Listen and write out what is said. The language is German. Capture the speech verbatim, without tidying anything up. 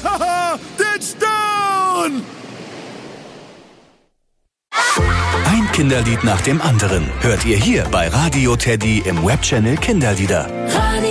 Den Stone! Ein Kinderlied nach dem anderen hört ihr hier bei Radio Teddy im Webchannel Kinderlieder. Radio